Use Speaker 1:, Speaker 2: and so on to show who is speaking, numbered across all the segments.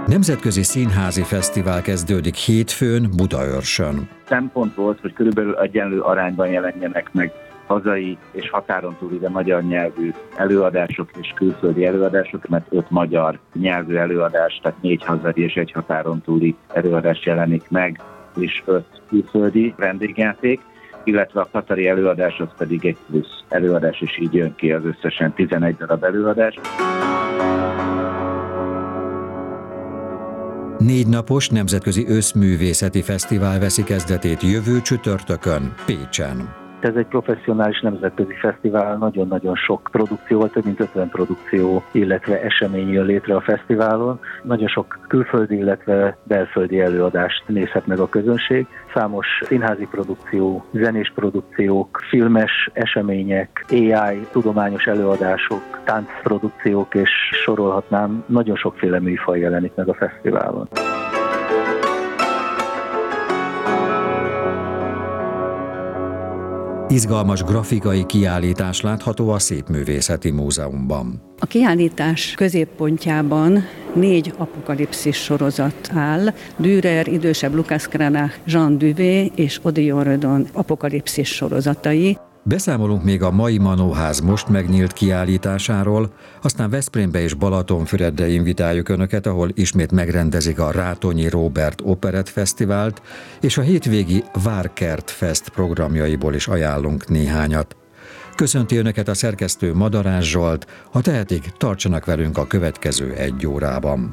Speaker 1: Nemzetközi Színházi Fesztivál kezdődik hétfőn Budaörsön.
Speaker 2: Szempont volt, hogy körülbelül egyenlő arányban jelenjenek meg hazai és határon túli, de magyar nyelvű előadások és külföldi előadások, mert 5 magyar nyelvű előadás, tehát 4 hazai és 1 határon túli előadás jelenik meg, és 5 külföldi vendégjáték, illetve a katari előadás az pedig egy plusz előadás, és így jön ki az összesen 11 darab előadás.
Speaker 1: 4 napos nemzetközi összművészeti fesztivál veszi kezdetét jövő csütörtökön Pécsen.
Speaker 3: Ez egy professzionális nemzetközi fesztivál, nagyon-nagyon sok produkció, több mint 50 produkció, illetve esemény jön létre a fesztiválon. Nagyon sok külföldi, illetve belföldi előadást nézhet meg a közönség. Számos színházi produkció, zenés produkciók, filmes események, AI, tudományos előadások, táncprodukciók, és sorolhatnám, nagyon sokféle műfaj jelenik meg a fesztiválon.
Speaker 1: Izgalmas grafikai kiállítás látható a Szépművészeti Múzeumban.
Speaker 4: A kiállítás középpontjában 4 apokalipszis sorozat áll. Dürer, idősebb Lucas Cranach, Jean Duvé és Odilon Redon apokalipszis sorozatai.
Speaker 1: Beszámolunk még a mai Manóház most megnyílt kiállításáról, aztán Veszprémbe és Balatonfüredre invitáljuk Önöket, ahol ismét megrendezik a Rátonyi Róbert Operett Fesztivált, és a hétvégi Várkert Fest programjaiból is ajánlunk néhányat. Köszönti Önöket a szerkesztő Madarás Zsolt, ha tehetik, tartsanak velünk a következő 1 órában.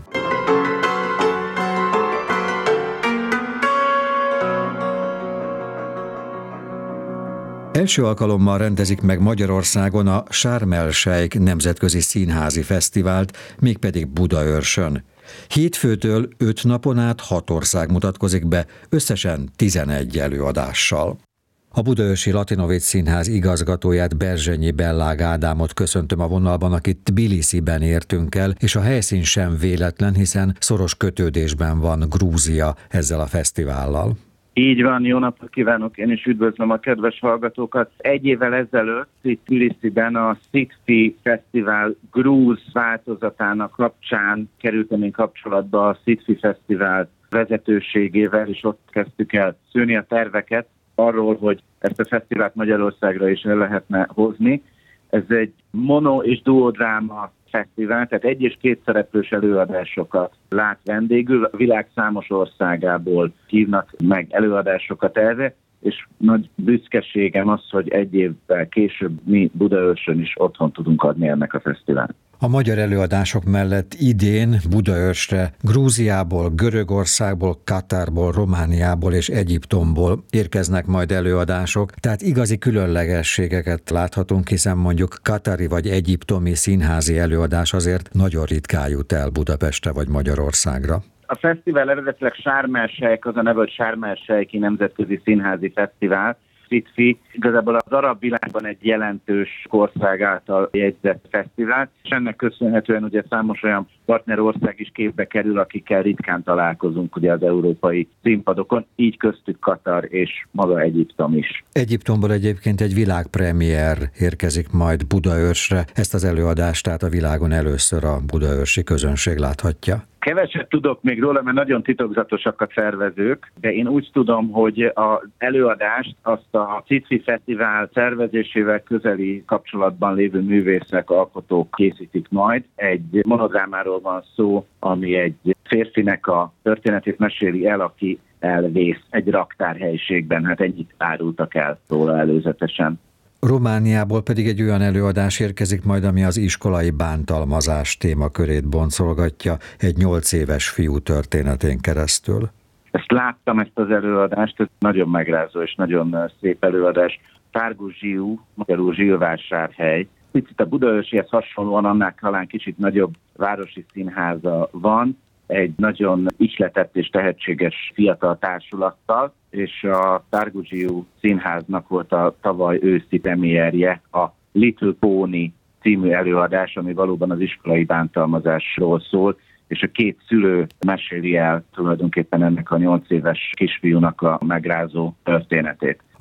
Speaker 1: Első alkalommal rendezik meg Magyarországon a Sharm el-Sheikh Nemzetközi Színházi Fesztivált, mégpedig Budaörsön. Hétfőtől 5 napon át 6 ország mutatkozik be, összesen 11 előadással. A Budaörsi Latinovics Színház igazgatóját, Berzsenyi Bellág Ádámot köszöntöm a vonalban, akit Tbilisiben értünk el, és a helyszín sem véletlen, hiszen szoros kötődésben van Grúzia ezzel a fesztivállal.
Speaker 2: Így van, jó napot kívánok, én is üdvözlöm a kedves hallgatókat. 1 évvel ezelőtt itt Tbilisiben a SITFI Fesztivál grúz változatának kapcsán kerültem én kapcsolatba a SITFI Fesztivál vezetőségével, és ott kezdtük el szőni a terveket arról, hogy ezt a fesztivált Magyarországra is el lehetne hozni. Ez egy mono- és duodráma fesztivál, tehát 1 és 2 szereplős előadásokat lát vendégül. A világ számos országából hívnak meg előadásokat erre, és nagy büszkeségem az, hogy 1 évvel később mi Budaörsön is otthon tudunk adni ennek a fesztiválnak.
Speaker 1: A magyar előadások mellett idén Budaörsre Grúziából, Görögországból, Katárból, Romániából és Egyiptomból érkeznek majd előadások, tehát igazi különlegességeket láthatunk, hiszen mondjuk katari vagy egyiptomi színházi előadás azért nagyon ritkán jut el Budapestre vagy Magyarországra.
Speaker 2: A fesztivál eredetileg Sharm el-Sheikh, az a neve, hogy Sharm el-Sheikhi Nemzetközi Színházi Fesztivál. SITFI igazából az arab világban egy jelentős ország által jegyzett fesztivál, és ennek köszönhetően ugye számos olyan partnerország is képbe kerül, akikkel ritkán találkozunk ugye az európai színpadokon, így köztük Katar és maga Egyiptom is.
Speaker 1: Egyiptomból egyébként egy világpremiér érkezik majd Budaörsre, ezt az előadást tehát a világon először a budaörsi közönség láthatja.
Speaker 2: Keveset tudok még róla, mert nagyon titokzatosak a szervezők, de én úgy tudom, hogy az előadást azt a SITFI Fesztivál szervezésével közeli kapcsolatban lévő művészek, alkotók készítik majd. Egy monodrámáról van szó, ami egy férfinek a történetét meséli el, aki elvész egy raktárhelyiségben. Hát ennyit árultak el róla előzetesen.
Speaker 1: Romániából pedig egy olyan előadás érkezik majd, ami az iskolai bántalmazás témakörét boncolgatja egy 8 éves fiú történetén keresztül.
Speaker 2: Ezt láttam, ezt az előadást, ez nagyon megrázó és nagyon szép előadás. Tárgu Zsiú, magyarul Zsilvásárhely. Picit a budaörsihez hasonlóan annál talán kicsit nagyobb városi színháza van, egy nagyon ihletett és tehetséges fiatal társulattal, és a Tárgu Zsiú színháznak volt a tavaly őszi premierje, a Little Pony című előadás, ami valóban az iskolai bántalmazásról szól, és a 2 szülő meséli el tulajdonképpen ennek a 8 éves kisfiúnak a megrázó történetét.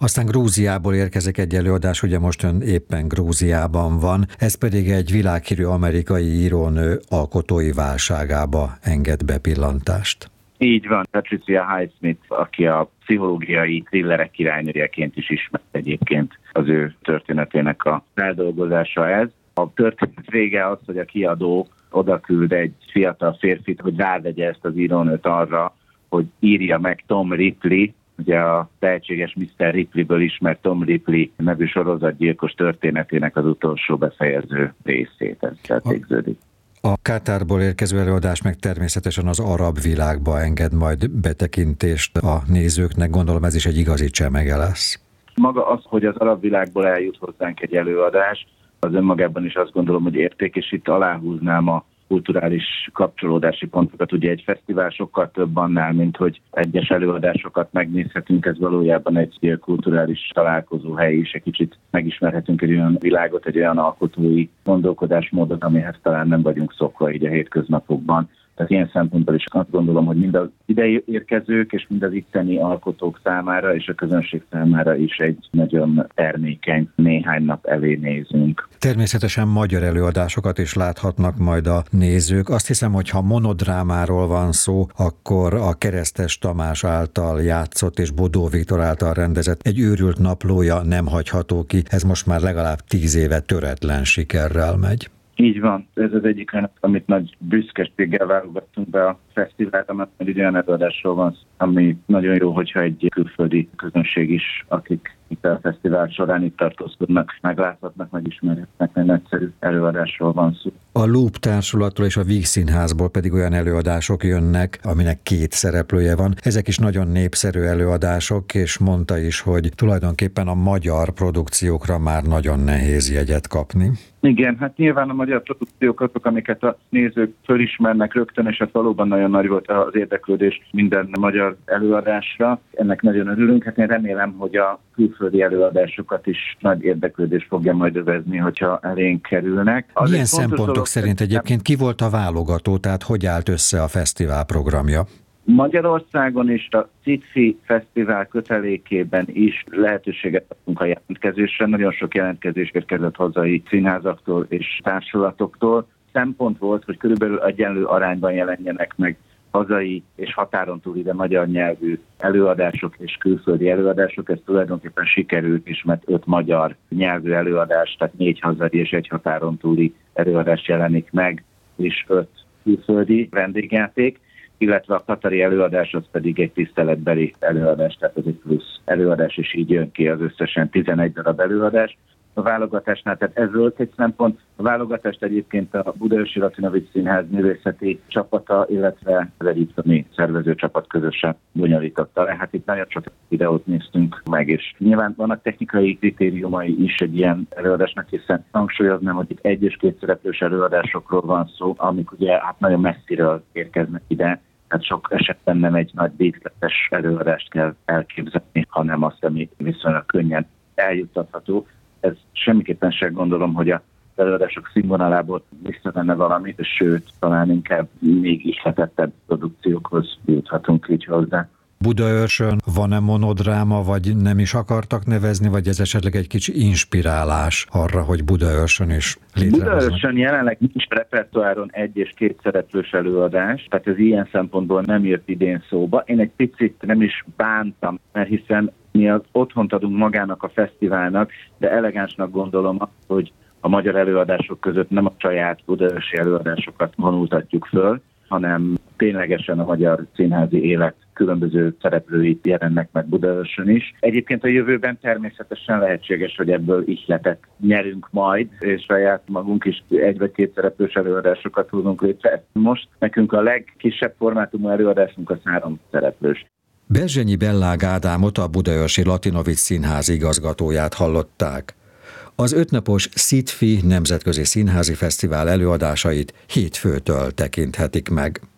Speaker 1: Aztán Grúziából érkezik egy előadás, ugye most ön éppen Grúziában van, ez pedig egy világhírű amerikai írónő alkotói válságába enged bepillantást.
Speaker 2: Így van, Patricia Highsmith, aki a pszichológiai thrillerek királynőjeként is ismert egyébként, az ő történetének a feldolgozása ez. A történet vége az, hogy a kiadó odaküld egy fiatal férfit, hogy rávegye ezt az írónőt arra, hogy írja meg Tom Ripley, ugye a tehetséges Mr. Ripley-ből ismert Tom Ripley nevű sorozatgyilkos történetének az utolsó befejező részét. Ez végződik.
Speaker 1: A Katárból érkező előadás meg természetesen az arab világba enged majd betekintést a nézőknek, gondolom ez is egy igazi csemege lesz.
Speaker 2: Maga az, hogy az arab világból eljut hozzánk egy előadás, az önmagában is azt gondolom, hogy érték, és itt aláhúznám a kulturális kapcsolódási pontokat. Ugye egy fesztivál sokkal több annál, mint hogy egyes előadásokat megnézhetünk, ez valójában egy kulturális találkozóhely is, egy kicsit megismerhetünk egy olyan világot, egy olyan alkotói gondolkodásmódot, amihez talán nem vagyunk szokva így a hétköznapokban. Tehát ilyen szempontból is azt gondolom, hogy mind az idei érkezők és mind az itteni alkotók számára és a közönség számára is egy nagyon termékeny néhány nap elé nézünk.
Speaker 1: Természetesen magyar előadásokat is láthatnak majd a nézők. Azt hiszem, hogy ha monodrámáról van szó, akkor a Keresztes Tamás által játszott és Bodó Viktor által rendezett Egy őrült naplója nem hagyható ki. Ez most már legalább 10 éve töretlen sikerrel megy.
Speaker 2: Így van, ez az egyik olyan, amit nagy büszkeséggel válogattunk be a fesztivált, mert egy olyan előadásról van, ami nagyon jó, hogyha egy külföldi közönség is, akik itt a fesztivál során itt tartózkodnak, megláthatnak, megismerhetnek, egy nagyszerű előadásról van szó.
Speaker 1: A Loop Társulatról és a Víg Színházból pedig olyan előadások jönnek, aminek 2 szereplője van. Ezek is nagyon népszerű előadások, és mondta is, hogy tulajdonképpen a magyar produkciókra már nagyon nehéz jegyet kapni.
Speaker 2: Igen, hát nyilván a magyar produkciók azok, amiket a nézők fölismernek rögtön, és hát valóban nagyon nagy volt az érdeklődés minden magyar előadásra. Ennek nagyon örülünk, hát én remélem, hogy a külföldi előadásokat is nagy érdeklődés fogja majd övezni, hogyha elénk kerülnek.
Speaker 1: Milyen szempontok szerint egyébként ki volt a válogató, tehát hogy állt össze a fesztivál programja?
Speaker 2: Magyarországon és a CITFI Fesztivál kötelékében is lehetőséget adtunk a jelentkezésre. Nagyon sok jelentkezés érkezett hazai színházaktól és társulatoktól. Szempont volt, hogy körülbelül egyenlő arányban jelenjenek meg hazai és határon túli, de magyar nyelvű előadások és külföldi előadások. Ez tulajdonképpen sikerült is, mert 5 magyar nyelvű előadás, tehát 4 hazai és 1 határon túli előadás jelenik meg, és 5 külföldi vendégjáték, illetve a katari előadás az pedig egy tiszteletbeli előadás, tehát ez egy plusz előadás, és így jön ki az összesen 11 darab előadás. A válogatásnál, tehát ez volt egy szempont. A válogatást egyébként a Budaörsi Latinovics Színház művészeti csapata, illetve az egyiptomi szervezőcsapat közösen bonyolította le. Hát itt nagyon sok videót néztünk meg, és nyilván vannak technikai kritériumai is egy ilyen előadásnak, hiszen hangsúlyoznám, hogy itt 1 és 2 szereplős előadásokról van szó, amik ugye hát nagyon messziről érkeznek ide. Hát sok esetben nem egy nagy díszletes előadást kell elképzelni, hanem azt, ami viszonylag könnyen eljuttatható. Ez semmiképpen sem gondolom, hogy a előadások színvonalából visszavenne valamit, sőt, talán inkább még ihletettebb produkciókhoz juthatunk így hozzá.
Speaker 1: Budaörsön van-e monodráma, vagy nem is akartak nevezni, vagy ez esetleg egy kicsi inspirálás arra, hogy Budaörsön is létrehoznak?
Speaker 2: Budaörsön jelenleg nincs repertoáron 1 és 2 szereplős előadás, tehát ez ilyen szempontból nem jött idén szóba. Én egy picit nem is bántam, mert hiszen mi az otthont adunk magának a fesztiválnak, de elegánsnak gondolom azt, hogy a magyar előadások között nem a saját budaörsi előadásokat vonultatjuk föl, hanem ténylegesen a magyar színházi élet különböző szereplői jelennek meg Budaörsön is. Egyébként a jövőben természetesen lehetséges, hogy ebből ihletet nyerünk majd, és saját magunk is 1 vagy 2 szereplős előadásokat hozunk létre. Most nekünk a legkisebb formátumú előadásunk az 3 szereplős.
Speaker 1: Berzsenyi Bellág Ádámot, a Budaörsi Latinovics Színház igazgatóját hallották. Az 5 napos CITFI Nemzetközi Színházi Fesztivál előadásait hétfőtől tekinthetik meg.